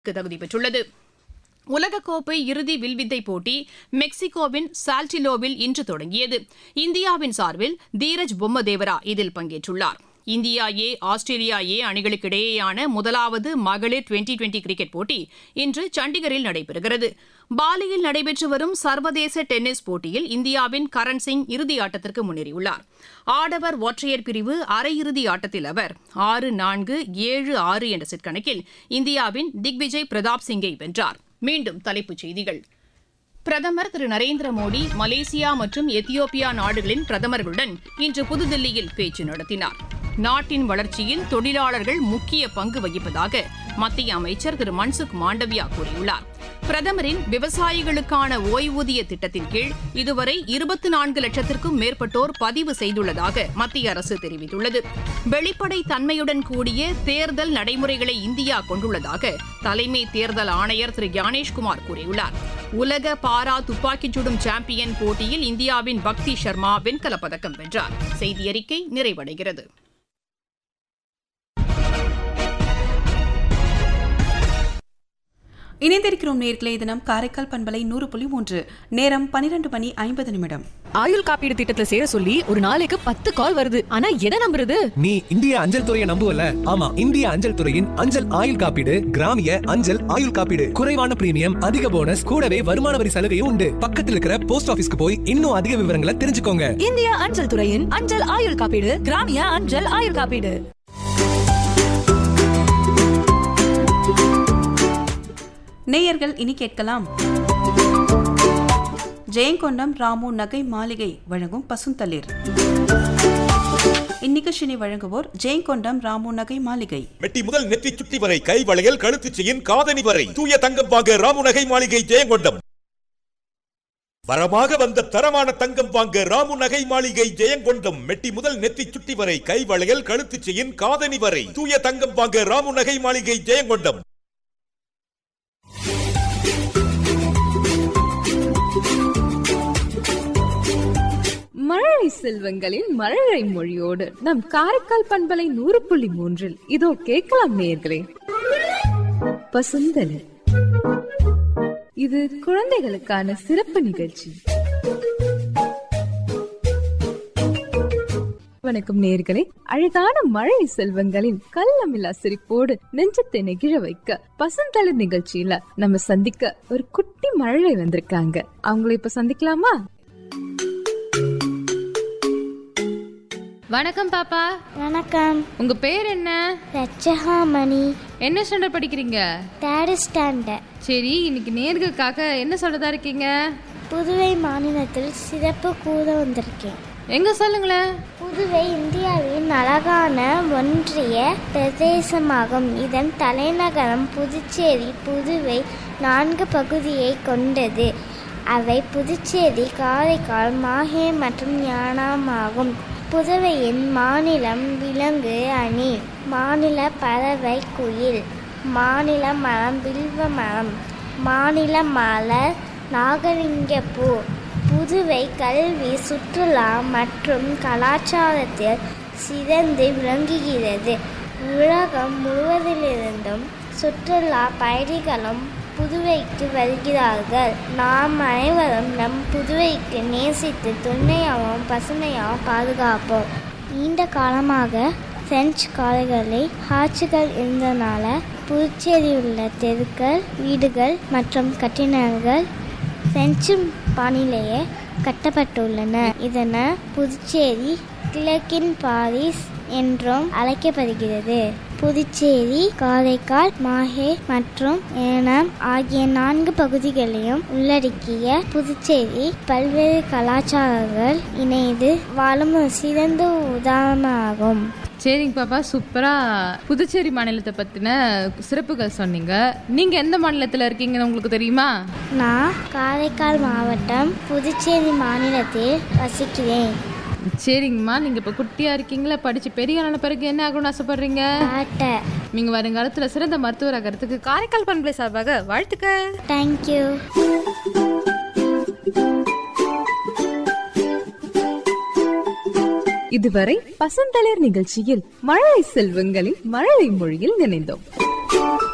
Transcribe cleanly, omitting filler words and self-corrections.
தகுதி பெற்றுள்ளது. உலகக்கோப்பை இறுதி வில்வித்தை போட்டி மெக்சிகோவின் சால்டிலோவில் இன்று தொடங்கியது. இந்தியாவின் சார்பில் தீரஜ் பொம்மதேவரா இதில் பங்கேற்றுள்ளார். இந்தியா ஏ ஆஸ்திரேலியா ஏ அணிகளுக்கு இடையேயான முதலாவது மகளிர் டுவெண்டி கிரிக்கெட் போட்டி இன்று சண்டிகரில் நடைபெறுகிறது. பாலியில் நடைபெற்று வரும் சர்வதேச டென்னிஸ் போட்டியில் இந்தியாவின் கரண் சிங் இறுதி ஆட்டத்திற்கு முன்னேறியுள்ளார். ஆடவர் ஒற்றையர் பிரிவு அரையிறுதி ஆட்டத்தில் அவர் 6-4, 7-6 என்ற செட் கணக்கில் இந்தியாவின் திக்விஜய் பிரதாப் சிங்கை வென்றார். மீண்டும் தலைப்புச் செய்திகள். பிரதமர் திரு நரேந்திர மோடி மலேசியா மற்றும் எத்தியோப்பியா நாடுகளின் பிரதமர்களுடன் இன்று புதுதில்லியில் பேச்சு நடத்தினார். நாட்டின் வளர்ச்சியில் தொழிலாளர்கள் முக்கிய பங்கு வகிப்பதாக மத்திய அமைச்சர் திரு மன்சுக் மாண்டவியா கூறியுள்ளார். பிரதமரின் விவசாயிகளுக்கான ஓய்வூதிய திட்டத்தின் கீழ் இதுவரை 24 லட்சத்திற்கும் மேற்பட்டோர் பதிவு செய்துள்ளதாக மத்திய அரசு தெரிவித்துள்ளது. வெளிப்படை தன்மையுடன் கூடிய தேர்தல் நடைமுறைகளை இந்தியா கொண்டுள்ளதாக தலைமை தேர்தல் ஆணையர் திரு ஞானேஷ்குமார் கூறியுள்ளார். உலக பாரா துப்பாக்கிச் சுடும் சாம்பியன் போட்டியில் இந்தியாவின் பக்தி சர்மா வெண்கலப் பதக்கம் வென்றார். செய்தியறிக்கை நிறைவடைகிறது. இணைந்திருக்கிறோம் நேர்களே. தினம் காரைக்கால் பண்பலை 100.3, நேரம் 12:50. ஆயுள் காப்பீடு திட்டத்துல சேர சொல்லி ஒரு நாளைக்கு 10 கால் வருது. ஆனா எதை நம்புறது? நீ இந்திய அஞ்சல் துறையை நம்புவல? ஆமா, இந்திய அஞ்சல் துறையின் அஞ்சல் ஆயுள் காப்பீடு கிராமிய அஞ்சல் ஆயுள் காப்பீடு. குறைவான பிரீமியம், அதிக போனஸ், கூடவே வருமான வரி சலுகையும் உண்டு. பக்கத்தில் இருக்கிற போஸ்ட் ஆபீஸ்க்கு போய் இன்னும் அதிக விவரங்களை தெரிஞ்சுக்கோங்க. இந்திய அஞ்சல் துறையின் அஞ்சல் ஆயுள் காப்பீடு கிராமிய அஞ்சல் ஆயுள் காப்பீடு. நேயர்கள் இனி கேட்கலாம். ஜெயங்கொண்டம் ராமு நகை மாளிகை வழங்கும் பசுந்தளிர். இந்நிகழ்ச்சியை வழங்குவோர் ஜெயங்கொண்டம் ராமு நகை மாளிகை. மெட்டி முதல் நெற்றி சுட்டி வரை கை வளையல், கழுத்து செயின், காதணி வரை தூய தங்கம் வாங்க ராமு நகை மாளிகை ஜெயங்கொண்டம். வரமாக வந்த தரமான தங்கம் வாங்க ராமு நகை மாளிகை ஜெயங்கொண்டம். மெட்டி முதல் நெற்றி சுட்டி வரை கை வளையல், கழுத்து செயின், காதணி வரை தூய தங்கம் வாங்க ராமு நகை மாளிகை ஜெயங்கொண்டம். மழலை செல்வங்களின் மழலை மொழியோடு நம் காரைக்கால் பண்பலை 100.3 இதோ கேட்கலாம் நேயர்களே. பசுந்தளி, இது குழந்தைகளுக்கான சிறப்பு நிகழ்ச்சி. வணக்கம் நேயர்களே. அழகான மழலை செல்வங்களின் கள்ளமில்லா சிரிப்போடு நெஞ்சத்தை நெகிழ வைக்க பசுந்தளிர் நிகழ்ச்சியில நம்ம சந்திக்க ஒரு குட்டி மழலை வந்திருக்காங்க. அவங்கள இப்ப சந்திக்கலாமா? வணக்கம் பாப்பா. வணக்கம். உங்க பேர் என்ன? ரச்சகாமணி. என்ன ஸ்டாண்டர்ட் படிக்கிறீங்க? 3rd standard. சரி, இன்னைக்கு நேயர்களுக்காக என்ன சொல்லதா இருக்கீங்க? புதுவை மாநிலத்தில் சிறப்பு கூற வந்திருக்கேன். எங்க சொல்லுங்களேன். புதுவை இந்தியாவின் அழகான ஒன்றிய பிரதேசமாகும். இதன் தலைநகரம் புதுச்சேரி. புதுவை 4 பகுதியை கொண்டது. அவை புதுச்சேரி, காரைக்கால், மாஹே மற்றும் யானாம் ஆகும். புதுவையின் மாநிலம் விலங்கு அணி, மாநில பறவை குயில், மாநில மரம் வில்வ மரம், மாநில மலர் நாகலிங்கப்பூ. புதுவை கல்வி, சுற்றுலா மற்றும் கலாச்சாரத்தில் சிறந்து விளங்குகிறது. உலகம் முழுவதிலிருந்தும் சுற்றுலா பயணிகளும் புதுவைக்கு வருகிறார்கள். நாம் அனைவரும் நம் புதுவைக்கு நேசித்து துணையாகவும் பசுமையாகவும் பாதுகாப்போம். நீண்ட காலமாக பிரெஞ்சு காலங்களில் ஆட்சிகள் இருந்தனால புதுச்சேரியில் உள்ள தெருக்கள், வீடுகள் மற்றும் கட்டிடங்கள் பிரெஞ்சு பாணியிலேயே கட்டப்பட்டுள்ளன. இதனால் புதுச்சேரி கிழக்கின் பாரிஸ் என்றும் அழைக்கப்படுகிறது. புதுச்சேரி, காரைக்கால், மாஹே மற்றும் ஏனாம் ஆகிய 4 பகுதிகளையும் உள்ளடக்கிய புதுச்சேரி பல்வேறு கலாச்சாரங்கள் இணைந்து வாழும் ஒரு சிறந்த உதாரணமாகும். சரிங்க பாப்பா, சூப்பரா புதுச்சேரி மாநிலத்தை பத்தின சிறப்புகள் சொன்னீங்க. நீங்க எந்த மாநிலத்துல இருக்கீங்கன்னு உங்களுக்கு தெரியுமா? நான் காரைக்கால் மாவட்டம் புதுச்சேரி மாநிலத்தில் வசிக்கிறேன். சரிங்கம்மா, நீங்க இப்ப குட்டியா இருக்கீங்களா? படிச்சு பெரிய ஆன பிறகு என்ன ஆகணும்னு ஆசைப்படுறீங்க? நீங்க வருங்காலத்துல சிறந்த மருத்துவர் ஆகிறதுக்கு காரைக்கால் பண்பலை சார்பாக வாழ்த்துக்கள். தேங்க்யூ. இதுவரை பசுந்தளிர் நிகழ்ச்சியில் மழலை செல்வங்களின் மழலை மொழியில் நினைந்தோம்.